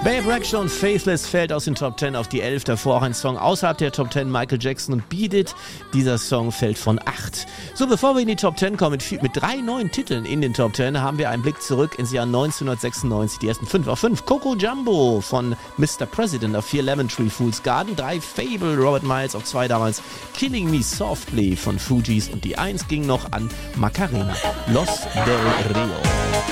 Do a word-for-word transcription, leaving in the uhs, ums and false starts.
Babe Rexha und Faithless fällt aus den Top zehn auf die elf, davor auch ein Song außerhalb der Top zehn, Michael Jackson und Beat It. Dieser Song fällt von acht. So, bevor wir in die Top zehn kommen, mit, mit drei neuen Titeln in den Top zehn, haben wir einen Blick zurück ins Jahr neunzehnhundertsechsundneunzig. Die ersten fünf auf fünf. Coco Jumbo von Mister President auf vier, Lemon Tree Fool's Garden. drei, Fable, Robert Miles auf zwei damals. Killing Me Softly von Fugees und die eins ging noch an Macarena, Los del Rio.